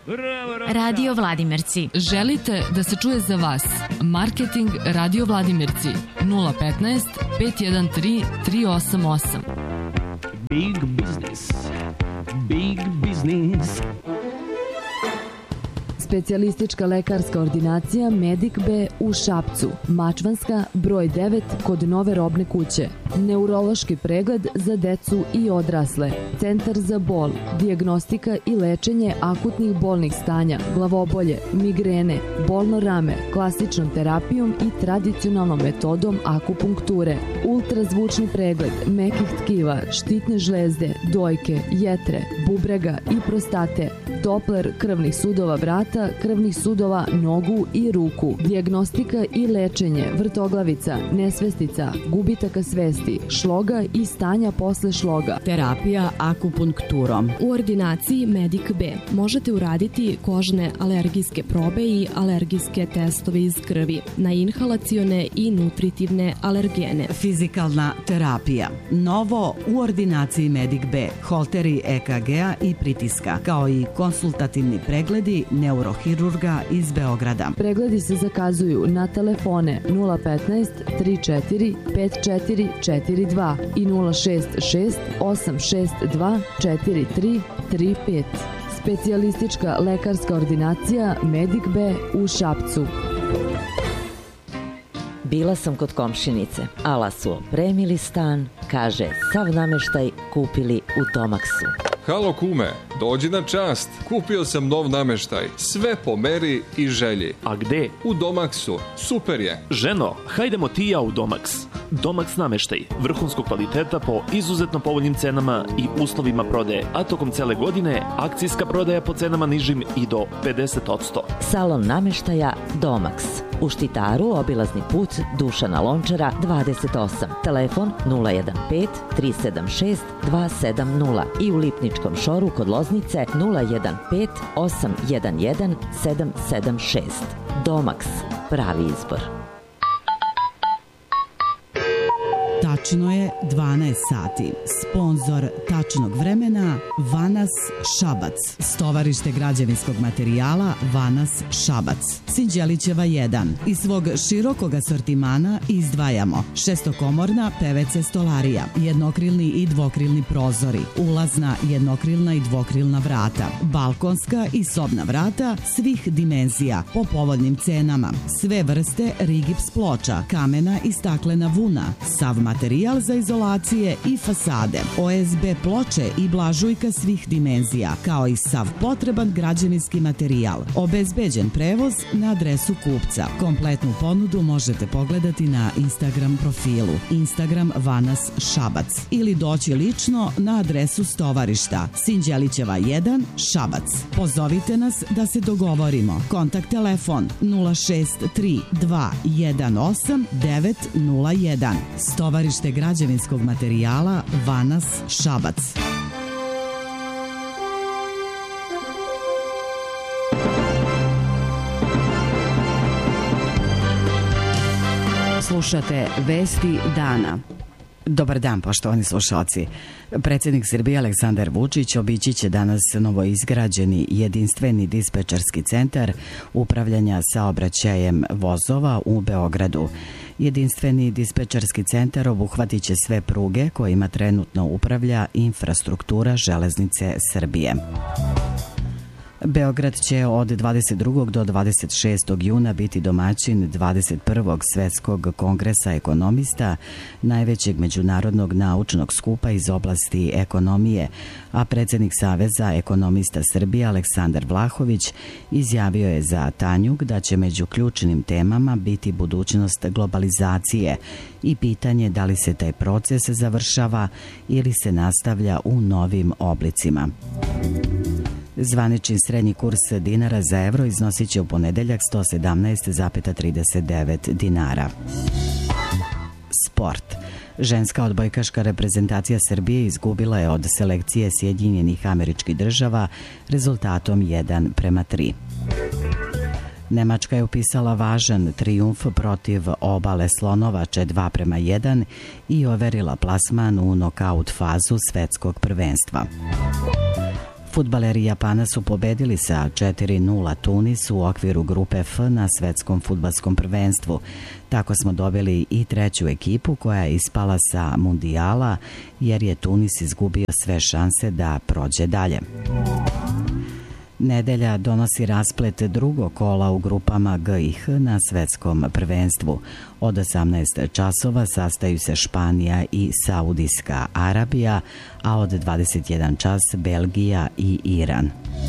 Radio Vladimirci. Želite da se čuje za vas? Marketing Radio Vladimirci 015 513 388. Big business. Big business. Specijalistička lekarska ordinacija Medic B u Šapcu, Mačvanska, broj 9, kod Nove robne kuće. Neurološki pregled za decu i odrasle. Centar za bol, dijagnostika i lečenje akutnih bolnih stanja, glavobolje, migrene, bolno rame, klasičnom terapijom i tradicionalnom metodom akupunkture. Ultrazvučni pregled mekih tkiva, štitne žlezde, dojke, jetre, bubrega i prostate. Doppler krvnih sudova vrata, krvnih sudova nogu i ruku. Dijagnostika i lečenje vrtoglavica, nesvestica, gubitaka svesti, šloga i stanja posle šloga. Terapija akupunkturom. U ordinaciji Medic B možete uraditi kožne alergijske probe i alergijske testove iz krvi na inhalacione i nutritivne alergene. Fizikalna terapija. Novo u ordinaciji Medic B. Holteri EKG-a i pritiska, kao i konsultativni pregledi neurohirurga iz Beograda. Pregledi se zakazuju na telefone 015 34 5442 i 066 862 4335. Specijalistička lekarska ordinacija Medic B u Šapcu. Bila sam kod komšinice, ala su opremili stan, kaže, sav nameštaj kupili u Tomaksu. Halo kume, dođi na čast. Kupio sam nov nameštaj, sve po meri i želji. A gde? U Domaksu, super je. Ženo, hajdemo ti i ja u Domaks. Domaks nameštaj, vrhunskog kvaliteta po izuzetno povoljnim cenama i uslovima prodaje, a tokom cele godine akcijska prodaja po cenama nižim i do 50%. Salon nameštaja Domaks. U Štitaru obilazni put Dušana Lončara 28. Telefon 015 376 270 i u Lipničkom šoru kod Loznice 015 811 776. Domaks, pravi izbor. Tačno je 12 sati. Sponzor tačnog vremena Vanas Šabac. Stovarište građevinskog materijala Vanas Šabac. Sinđelićeva 1. Iz svog širokog asortimana izdvajamo šestokomorna PVC stolarija, jednokrilni i dvokrilni prozori, ulazna jednokrilna i dvokrilna vrata, balkonska i sobna vrata svih dimenzija po povoljnim cenama, sve vrste rigips ploča, kamena i staklena vuna, sav materijal za izolacije i fasade, OSB ploče i blažujka svih dimenzija, kao i sav potreban građevinski materijal. Obezbeđen prevoz na adresu kupca. Kompletnu ponudu možete pogledati na Instagram profilu Instagram Vanas Šabac ili doći lično na adresu stovarišta Sinđelićeva 1 Šabac. Pozovite nas da se dogovorimo. Kontakt telefon 063 218 901. Stovarište građevinskog materijala Vanas Šabac. Slušate Vesti dana. Dobar dan, poštovani slušalci. Predsjednik Srbije Aleksandar Vučić obići će danas novoizgrađeni jedinstveni dispečerski centar upravljanja saobraćajem vozova u Beogradu. Jedinstveni dispečerski centar obuhvatit će sve pruge kojima trenutno upravlja infrastruktura Železnice Srbije. Beograd će od 22. do 26. juna biti domaćin 21. Svetskog kongresa ekonomista, najvećeg međunarodnog naučnog skupa iz oblasti ekonomije, a predsjednik Saveza ekonomista Srbije Aleksandar Vlahović izjavio je za Tanjug da će među ključnim temama biti budućnost globalizacije i pitanje da li se taj proces završava ili se nastavlja u novim oblicima. Zvanični srednji kurs dinara za evro iznosit će u ponedeljak 117,39 dinara. Sport. Ženska odbojkaška reprezentacija Srbije izgubila je od selekcije Sjedinjenih Američkih Država rezultatom 1:3. Nemačka je upisala važan trijumf protiv Obale Slonovače 2:1 i overila plasman u nokaut fazu svetskog prvenstva. Fudbaleri Japana su pobedili sa 4:0 Tunis u okviru grupe F na svetskom fudbalskom prvenstvu. Tako smo dobili i treću ekipu koja je ispala sa mundijala jer je Tunis izgubio sve šanse da prođe dalje. Nedelja donosi rasplet drugog kola u grupama G i H na svetskom prvenstvu. Od 18 časova sastaju se Španija i Saudijska Arabija, a od 21 čas Belgija i Iran.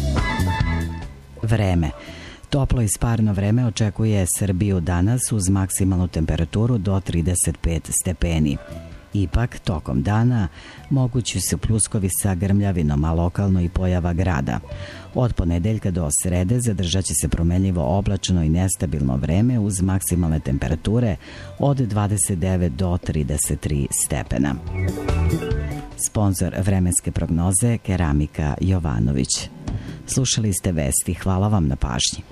Vreme. Toplo i sparno vreme očekuje Srbiju danas uz maksimalnu temperaturu do 35 stepeni. Ipak, tokom dana mogući su pljuskovi sa grmljavinom, a lokalno i pojava grada. Od ponedeljka do srede zadržat će se promenljivo oblačno i nestabilno vreme uz maksimalne temperature od 29 do 33 stepena. Sponzor vremenske prognoze Keramika Jovanović. Slušali ste vesti. Hvala vam na pažnji.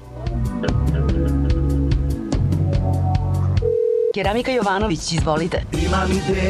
Keramika Jovanović, izvolite.